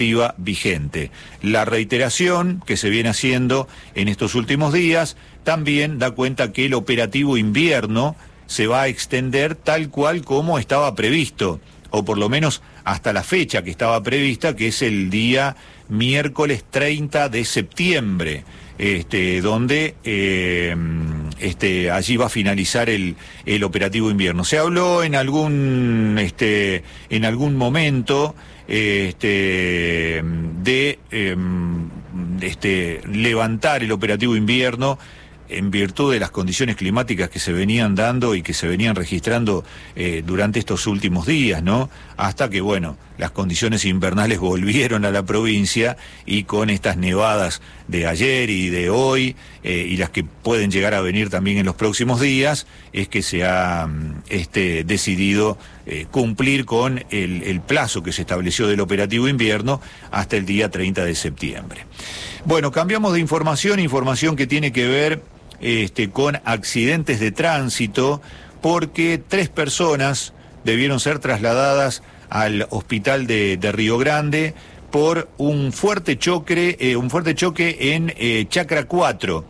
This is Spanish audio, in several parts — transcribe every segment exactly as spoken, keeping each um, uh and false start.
vigente. La reiteración que se viene haciendo en estos últimos días también da cuenta que el operativo invierno se va a extender tal cual como estaba previsto, o por lo menos hasta la fecha que estaba prevista, que es el día miércoles treinta de septiembre, este, donde eh, este, allí va a finalizar el, el operativo invierno. Se habló en algún, este, en algún momento este, de eh, este, levantar el operativo invierno en virtud de las condiciones climáticas que se venían dando y que se venían registrando eh, durante estos últimos días, ¿no? Hasta que, bueno, las condiciones invernales volvieron a la provincia y con estas nevadas de ayer y de hoy eh, y las que pueden llegar a venir también en los próximos días, es que se ha este, decidido eh, cumplir con el, el plazo que se estableció del operativo invierno hasta el día treinta de septiembre. Bueno, cambiamos de información, información que tiene que ver Este, con accidentes de tránsito, porque tres personas debieron ser trasladadas al hospital de, de Río Grande por un fuerte choque, eh, un fuerte choque en eh, Chacra cuatro.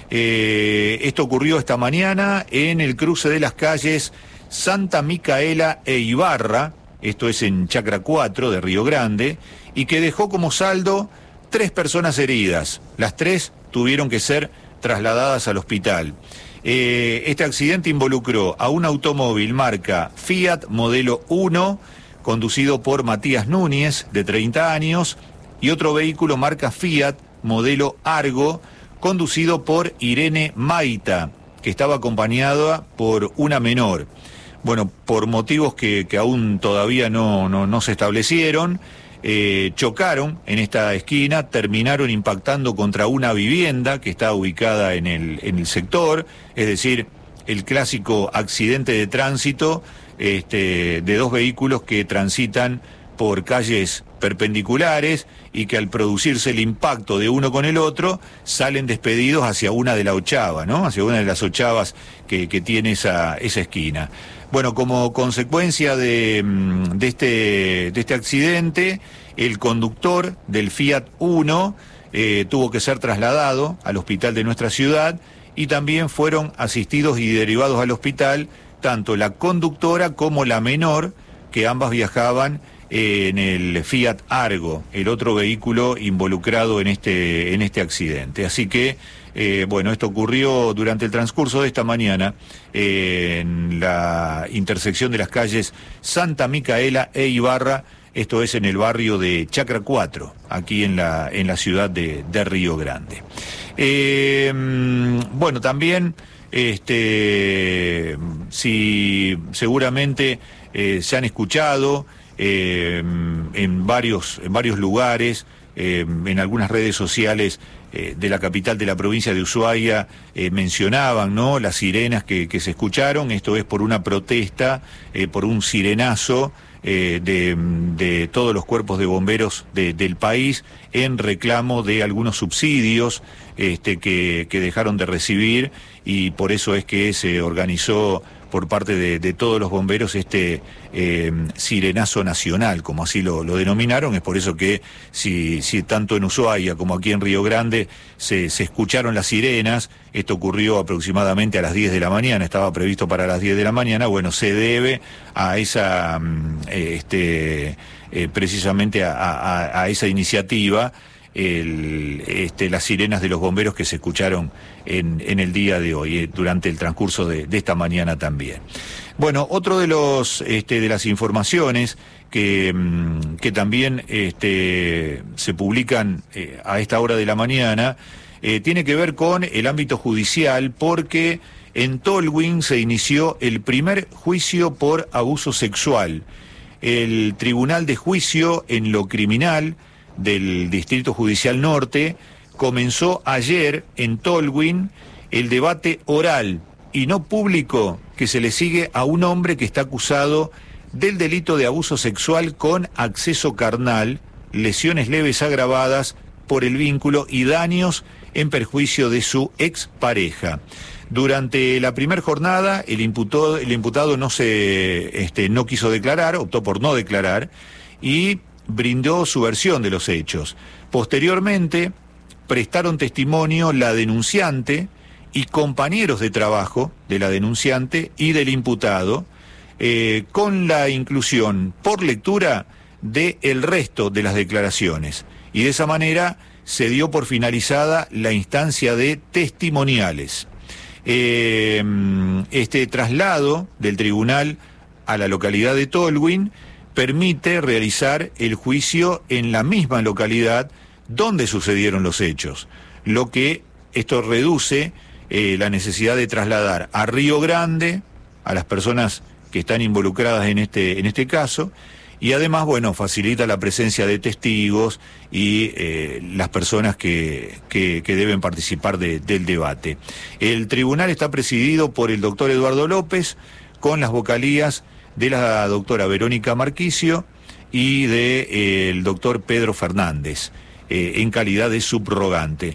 Eh, esto ocurrió esta mañana en el cruce de las calles Santa Micaela e Ibarra, esto es en Chacra cuatro de Río Grande, y que dejó como saldo tres personas heridas. Las tres tuvieron que ser trasladadas al hospital. Eh, este accidente involucró a un automóvil marca Fiat modelo uno, conducido por Matías Núñez, de treinta años, y otro vehículo marca Fiat modelo Argo, conducido por Irene Maita, que estaba acompañada por una menor. Bueno, por motivos que, que aún todavía no, no, no se establecieron, Eh, chocaron en esta esquina, terminaron impactando contra una vivienda que está ubicada en el, en el sector, es decir, el clásico accidente de tránsito este, de dos vehículos que transitan por calles perpendiculares y que al producirse el impacto de uno con el otro salen despedidos hacia una de la ochava, ¿no? Hacia una de las ochavas que, que tiene esa, esa esquina. Bueno, como consecuencia de, de, este, de este accidente, el conductor del Fiat uno eh, tuvo que ser trasladado al hospital de nuestra ciudad y también fueron asistidos y derivados al hospital tanto la conductora como la menor, que ambas viajaban en el Fiat Argo, el otro vehículo involucrado en este, en este accidente. Así que, eh, bueno, esto ocurrió durante el transcurso de esta mañana eh, en la intersección de las calles Santa Micaela e Ibarra, esto es en el barrio de Chacra cuatro, aquí en la, en la ciudad de, de Río Grande. Eh, bueno, también, este, si seguramente eh, se han escuchado Eh, en varios, en varios lugares, eh, en algunas redes sociales eh, de la capital de la provincia de Ushuaia eh, mencionaban, ¿no?, las sirenas que, que se escucharon. Esto es por una protesta, eh, por un sirenazo eh, de, de todos los cuerpos de bomberos de, del país en reclamo de algunos subsidios este, que, que dejaron de recibir, y por eso es que se organizó por parte de, de todos los bomberos este eh, sirenazo nacional, como así lo, lo denominaron. Es por eso que si, si tanto en Ushuaia como aquí en Río Grande se, se escucharon las sirenas, esto ocurrió aproximadamente a las diez de la mañana, estaba previsto para las diez de la mañana, bueno, se debe a esa, este, eh, precisamente a, a, a esa iniciativa, El, este, las sirenas de los bomberos que se escucharon en, en el día de hoy, eh, durante el transcurso de, de esta mañana también. Bueno, otro de los este, de las informaciones que, que también este, se publican eh, a esta hora de la mañana eh, tiene que ver con el ámbito judicial, porque en Tolwyn se inició el primer juicio por abuso sexual. El Tribunal de Juicio en lo Criminal del Distrito Judicial Norte comenzó ayer en Tolwyn el debate oral y no público que se le sigue a un hombre que está acusado del delito de abuso sexual con acceso carnal, lesiones leves agravadas por el vínculo y daños en perjuicio de su expareja. Durante la primera jornada, el imputado, el imputado no se, este, no quiso declarar, optó por no declarar, y brindó su versión de los hechos. Posteriormente, prestaron testimonio la denunciante y compañeros de trabajo de la denunciante y del imputado, eh, con la inclusión por lectura del resto de las declaraciones. Y de esa manera se dio por finalizada la instancia de testimoniales. Eh, este traslado del tribunal a la localidad de Tolwyn permite realizar el juicio en la misma localidad donde sucedieron los hechos, lo que esto reduce eh, la necesidad de trasladar a Río Grande a las personas que están involucradas en este, en este caso, y además, bueno, facilita la presencia de testigos y eh, las personas que, que, que deben participar de, del debate. El tribunal está presidido por el doctor Eduardo López, con las vocalías de la doctora Verónica Marquicio y del de, eh, doctor Pedro Fernández, eh, en calidad de subrogante.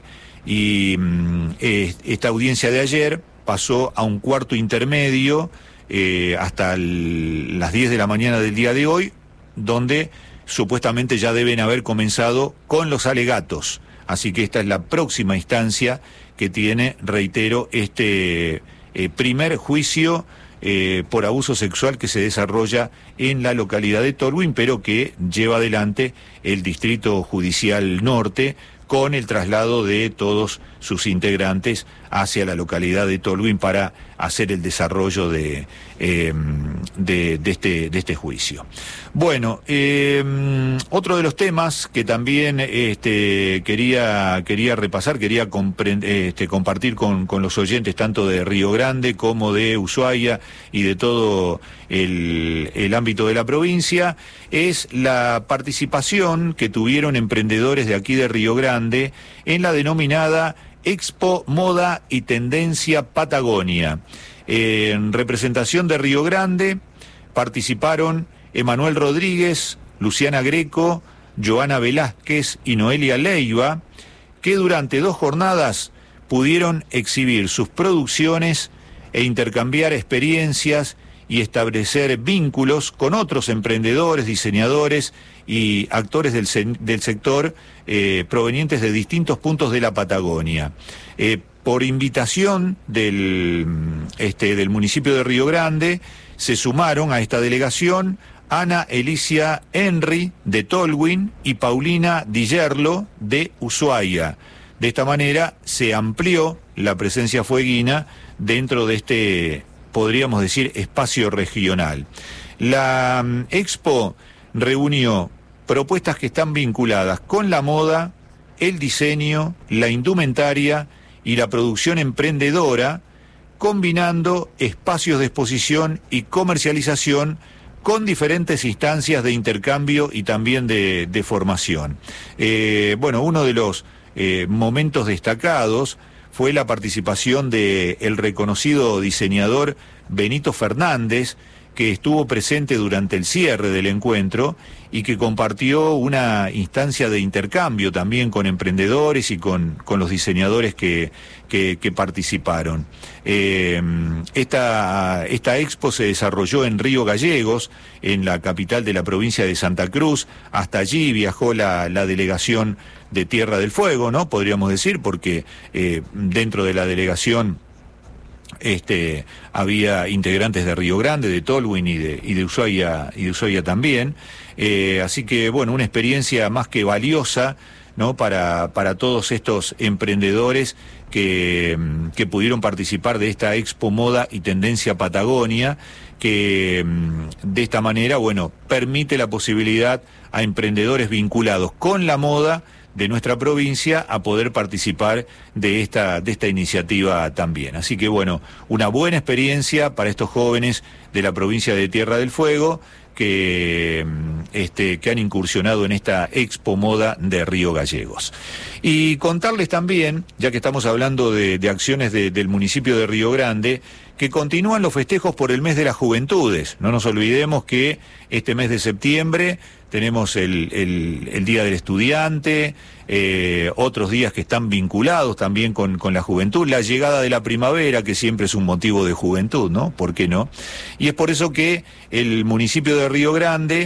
Y eh, esta audiencia de ayer pasó a un cuarto intermedio eh, hasta el, las diez de la mañana del día de hoy, donde supuestamente ya deben haber comenzado con los alegatos. Así que esta es la próxima instancia que tiene, reitero, este eh, primer juicio eh, por abuso sexual que se desarrolla en la localidad de Tolwyn, pero que lleva adelante el Distrito Judicial Norte, con el traslado de todos sus integrantes hacia la localidad de Tolwyn para hacer el desarrollo de, eh, de, de, este, de este juicio. Bueno, eh, otro de los temas que también este, quería, quería repasar, quería este, compartir con, con los oyentes tanto de Río Grande como de Ushuaia y de todo el, el ámbito de la provincia, es la participación que tuvieron emprendedores de aquí de Río Grande en la denominada Expo Moda y Tendencia Patagonia. Eh, en representación de Río Grande participaron Emanuel Rodríguez, Luciana Greco, Joana Velázquez y Noelia Leiva, que durante dos jornadas pudieron exhibir sus producciones e intercambiar experiencias y establecer vínculos con otros emprendedores, diseñadores y actores del, del sector eh, provenientes de distintos puntos de la Patagonia. Eh, por invitación del, este, del municipio de Río Grande, se sumaron a esta delegación Ana Elicia Henry de Tolwyn y Paulina Di Gerlo de Ushuaia. De esta manera se amplió la presencia fueguina dentro de este, podríamos decir, espacio regional. La um, Expo reunió propuestas que están vinculadas con la moda, el diseño, la indumentaria y la producción emprendedora, combinando espacios de exposición y comercialización con diferentes instancias de intercambio y también de, de formación. Eh, bueno, uno de los eh, momentos destacados fue la participación del reconocido diseñador Benito Fernández, que estuvo presente durante el cierre del encuentro y que compartió una instancia de intercambio también con emprendedores y con, con los diseñadores que, que, que participaron. Eh, esta, esta expo se desarrolló en Río Gallegos, en la capital de la provincia de Santa Cruz. Hasta allí viajó la, la delegación de Tierra del Fuego, ¿no? Podríamos decir, porque eh, dentro de la delegación Este, había integrantes de Río Grande, de Tolwyn y de, y de Ushuaia, y de Ushuaia también. Eh, así que, bueno, una experiencia más que valiosa, ¿no? Para, para todos estos emprendedores que, que pudieron participar de esta Expo Moda y Tendencia Patagonia, que de esta manera, bueno, permite la posibilidad a emprendedores vinculados con la moda de nuestra provincia a poder participar de esta, de esta iniciativa también. Así que bueno, una buena experiencia para estos jóvenes de la provincia de Tierra del Fuego que, este, que han incursionado en esta Expo Moda de Río Gallegos. Y contarles también, ya que estamos hablando de, de acciones de, del municipio de Río Grande, que continúan los festejos por el mes de las juventudes. No nos olvidemos que este mes de septiembre tenemos el, el, el Día del Estudiante, eh, otros días que están vinculados también con, con la juventud, la llegada de la primavera, que siempre es un motivo de juventud, ¿no? ¿Por qué no? Y es por eso que el municipio de Río Grande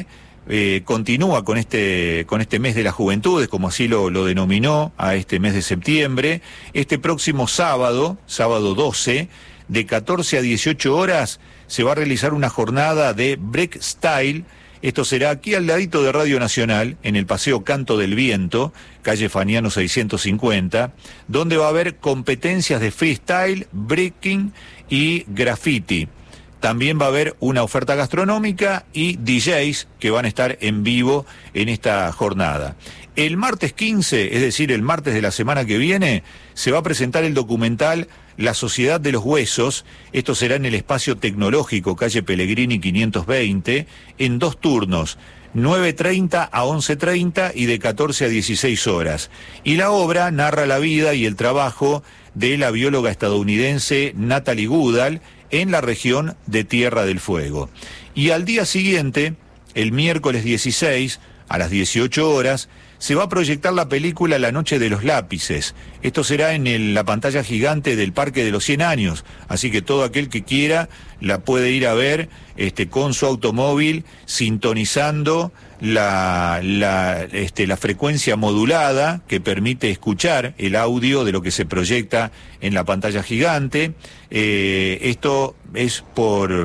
eh, continúa con este, con este mes de las juventudes, como así lo, lo denominó a este mes de septiembre. Este próximo sábado, sábado doce, de catorce a dieciocho horas, se va a realizar una jornada de Break Style. Esto será aquí al ladito de Radio Nacional, en el Paseo Canto del Viento, calle Faniano seiscientos cincuenta, donde va a haber competencias de freestyle, breaking y graffiti. También va a haber una oferta gastronómica y D Js que van a estar en vivo en esta jornada. El martes quince, es decir, el martes de la semana que viene, se va a presentar el documental La Sociedad de los Huesos. Esto será en el Espacio Tecnológico, calle Pellegrini quinientos veinte, en dos turnos, nueve treinta a once treinta y de catorce a dieciséis horas. Y la obra narra la vida y el trabajo de la bióloga estadounidense Natalie Goodall en la región de Tierra del Fuego. Y al día siguiente, el miércoles dieciséis, a las dieciocho horas, se va a proyectar la película La Noche de los Lápices. Esto será en el, la pantalla gigante del Parque de los cien años, así que todo aquel que quiera la puede ir a ver este, con su automóvil, sintonizando la, la, este, la frecuencia modulada que permite escuchar el audio de lo que se proyecta en la pantalla gigante. Eh, esto es por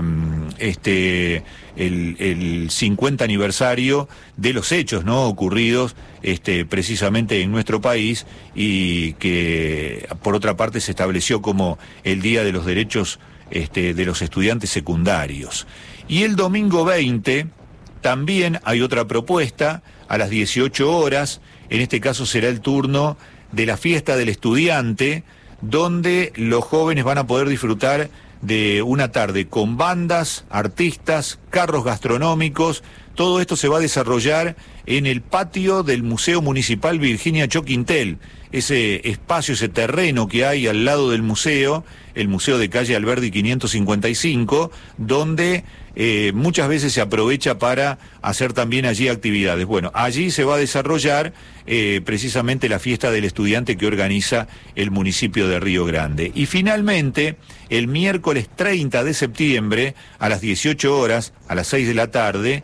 este el, el cincuenta aniversario de los hechos, ¿no?, ocurridos este, precisamente en nuestro país, y que por otra parte se estableció como el Día de los Derechos este, de los Estudiantes Secundarios. Y el domingo veinte también hay otra propuesta a las dieciocho horas, en este caso será el turno de la Fiesta del Estudiante, donde los jóvenes van a poder disfrutar de una tarde con bandas, artistas, carros gastronómicos. Todo esto se va a desarrollar en el patio del Museo Municipal Virginia Choquintel, ese espacio, ese terreno que hay al lado del museo, el Museo de Calle Alberdi quinientos cincuenta y cinco, donde eh, muchas veces se aprovecha para hacer también allí actividades. Bueno, allí se va a desarrollar eh, precisamente la Fiesta del Estudiante que organiza el municipio de Río Grande. Y finalmente, el miércoles treinta de septiembre, a las dieciocho horas, a las seis de la tarde,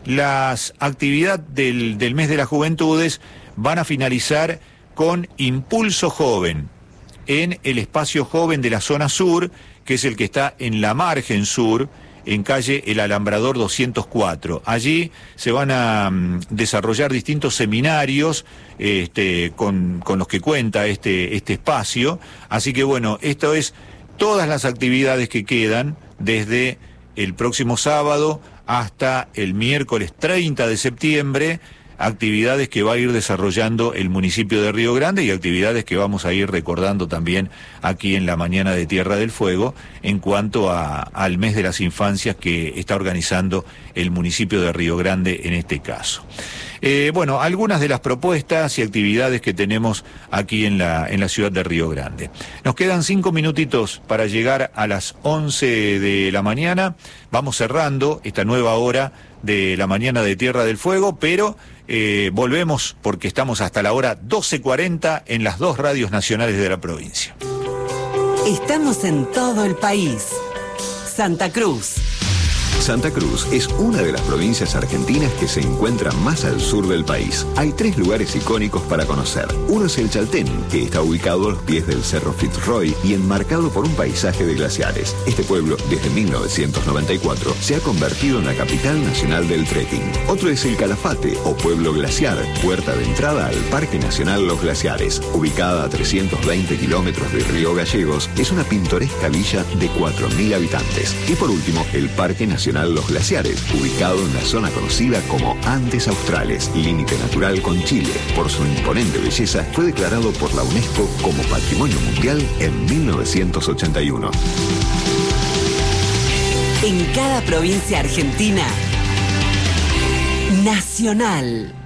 las actividades del, del mes de las juventudes van a finalizar con Impulso Joven en el espacio joven de la zona sur, que es el que está en la margen sur, en calle El Alambrador doscientos cuatro. Allí se van a um, desarrollar distintos seminarios este, con, con los que cuenta este, este espacio. Así que bueno, esto es todas las actividades que quedan desde el próximo sábado hasta el miércoles treinta de septiembre, actividades que va a ir desarrollando el municipio de Río Grande y actividades que vamos a ir recordando también aquí en la mañana de Tierra del Fuego en cuanto a, al mes de las infancias que está organizando el municipio de Río Grande en este caso. Eh, bueno, algunas de las propuestas y actividades que tenemos aquí en la, en la ciudad de Río Grande. Nos quedan cinco minutitos para llegar a las once de la mañana. Vamos cerrando esta nueva hora de la mañana de Tierra del Fuego, pero eh, volvemos porque estamos hasta la hora doce cuarenta en las dos radios nacionales de la provincia. Estamos en todo el país. Santa Cruz. Santa Cruz es una de las provincias argentinas que se encuentra más al sur del país. Hay tres lugares icónicos para conocer. Uno es el Chaltén, que está ubicado a los pies del Cerro Fitzroy y enmarcado por un paisaje de glaciares. Este pueblo, desde mil novecientos noventa y cuatro, se ha convertido en la capital nacional del trekking. Otro es el Calafate, o Pueblo Glaciar, puerta de entrada al Parque Nacional Los Glaciares. Ubicada a trescientos veinte kilómetros de Río Gallegos, es una pintoresca villa de cuatro mil habitantes. Y por último, el Parque Nacional Los Glaciares, ubicado en la zona conocida como Andes Australes, límite natural con Chile. Por su imponente belleza, fue declarado por la UNESCO como Patrimonio Mundial en mil novecientos ochenta y uno. En cada provincia argentina, Nacional.